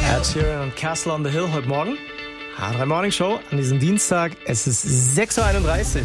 Ed Sheeran und Castle on the Hill heute Morgen. H3 Morning Show an diesem Dienstag. Es ist 6.31 Uhr.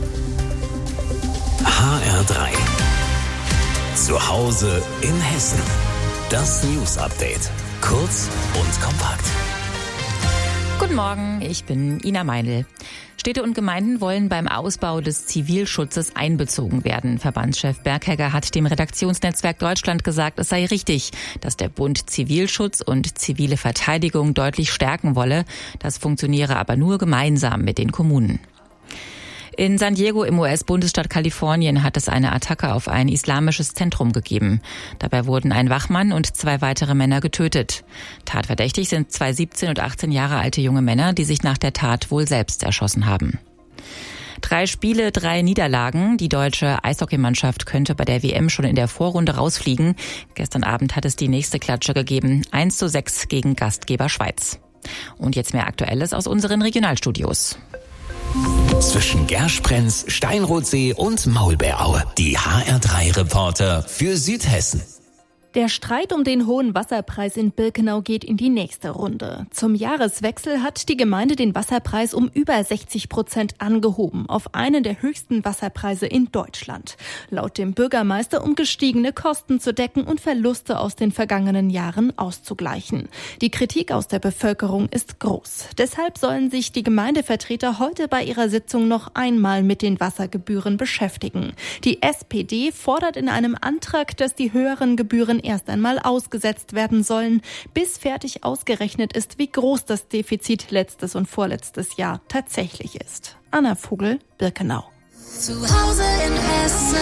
HR3. Zu Hause in Hessen. Das News Update. Kurz und kompakt. Guten Morgen, ich bin Ina Meinl. Städte und Gemeinden wollen beim Ausbau des Zivilschutzes einbezogen werden. Verbandschef Berghegger hat dem Redaktionsnetzwerk Deutschland gesagt, es sei richtig, dass der Bund Zivilschutz und zivile Verteidigung deutlich stärken wolle. Das funktioniere aber nur gemeinsam mit den Kommunen. In San Diego im US-Bundesstaat Kalifornien hat es eine Attacke auf ein islamisches Zentrum gegeben. Dabei wurden ein Wachmann und 2 weitere Männer getötet. Tatverdächtig sind 2 17 und 18 Jahre alte junge Männer, die sich nach der Tat wohl selbst erschossen haben. 3 Spiele, 3 Niederlagen. Die deutsche Eishockeymannschaft könnte bei der WM schon in der Vorrunde rausfliegen. Gestern Abend hat es die nächste Klatsche gegeben. 1:6 gegen Gastgeber Schweiz. Und jetzt mehr Aktuelles aus unseren Regionalstudios. Zwischen Gersprenz, Steinrotsee und Maulbeeraue. Die HR3-Reporter für Südhessen. Der Streit um den hohen Wasserpreis in Birkenau geht in die nächste Runde. Zum Jahreswechsel hat die Gemeinde den Wasserpreis um über 60% angehoben, auf einen der höchsten Wasserpreise in Deutschland. Laut dem Bürgermeister, um gestiegene Kosten zu decken und Verluste aus den vergangenen Jahren auszugleichen. Die Kritik aus der Bevölkerung ist groß. Deshalb sollen sich die Gemeindevertreter heute bei ihrer Sitzung noch einmal mit den Wassergebühren beschäftigen. Die SPD fordert in einem Antrag, dass die höheren Gebühren erst einmal ausgesetzt werden sollen, bis fertig ausgerechnet ist, wie groß das Defizit letztes und vorletztes Jahr tatsächlich ist. Anna Vogel, Birkenau. Zu Hause in Hessen.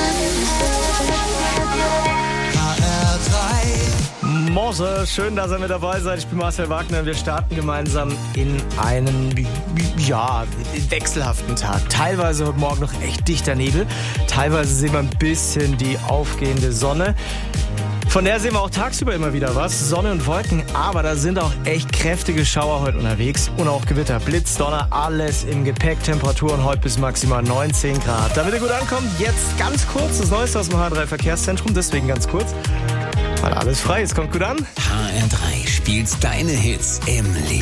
HR3. Morse, schön, dass ihr mit dabei seid. Ich bin Marcel Wagner und wir starten gemeinsam in einen, wechselhaften Tag. Teilweise heute Morgen noch echt dichter Nebel. Teilweise sehen wir ein bisschen die aufgehende Sonne. Von der sehen wir auch tagsüber immer wieder was. Sonne und Wolken, aber da sind auch echt kräftige Schauer heute unterwegs. Und auch Gewitter, Blitz, Donner, alles im Gepäck. Temperaturen heute bis maximal 19 Grad. Damit ihr gut ankommt, jetzt ganz kurz das Neueste aus dem H3 Verkehrszentrum. Deswegen ganz kurz, weil alles frei ist. Kommt gut an. HR3 spielt deine Hits im Leben.